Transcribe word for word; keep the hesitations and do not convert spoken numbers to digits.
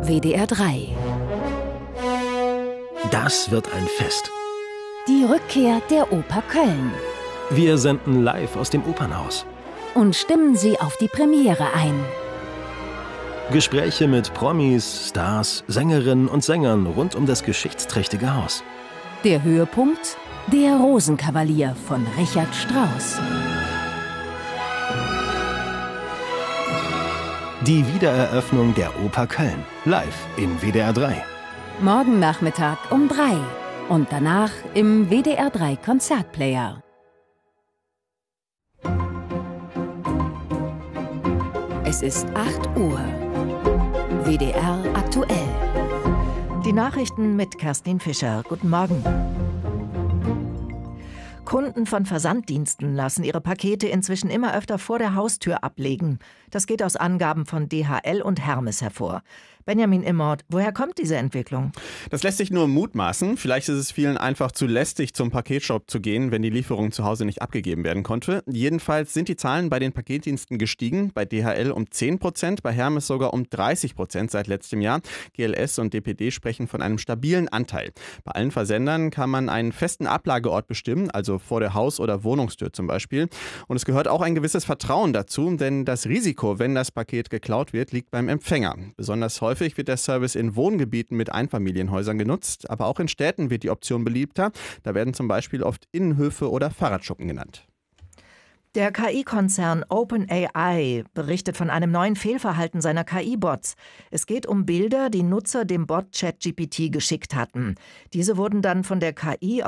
W D R drei. Das wird ein Fest. Die Rückkehr der Oper Köln. Wir senden live aus dem Opernhaus. Und stimmen Sie auf die Premiere ein. Gespräche mit Promis, Stars, Sängerinnen und Sängern rund um das geschichtsträchtige Haus. Der Höhepunkt: Der Rosenkavalier von Richard Strauss. Die Wiedereröffnung der Oper Köln. Live im W D R drei. Morgen Nachmittag um drei. Und danach im W D R drei Konzertplayer. Es ist acht Uhr. W D R aktuell. Die Nachrichten mit Kerstin Fischer. Guten Morgen. Kunden von Versanddiensten lassen ihre Pakete inzwischen immer öfter vor der Haustür ablegen. Das geht aus Angaben von D H L und Hermes hervor. Benjamin Immort, woher kommt diese Entwicklung? Das lässt sich nur mutmaßen. Vielleicht ist es vielen einfach zu lästig, zum Paketshop zu gehen, wenn die Lieferung zu Hause nicht abgegeben werden konnte. Jedenfalls sind die Zahlen bei den Paketdiensten gestiegen. Bei D H L um zehn Prozent, bei Hermes sogar um dreißig Prozent seit letztem Jahr. G L S und D P D sprechen von einem stabilen Anteil. Bei allen Versendern kann man einen festen Ablageort bestimmen, also vor der Haus- oder Wohnungstür zum Beispiel. Und es gehört auch ein gewisses Vertrauen dazu, denn das Risiko, wenn das Paket geklaut wird, liegt beim Empfänger. Besonders häufig wird der Service in Wohngebieten mit Einfamilienhäusern genutzt, aber auch in Städten wird die Option beliebter. Da werden zum Beispiel oft Innenhöfe oder Fahrradschuppen genannt. Der K I-Konzern OpenAI berichtet von einem neuen Fehlverhalten seiner K I-Bots. Es geht um Bilder, die Nutzer dem Bot ChatGPT geschickt hatten. Diese wurden dann von der K I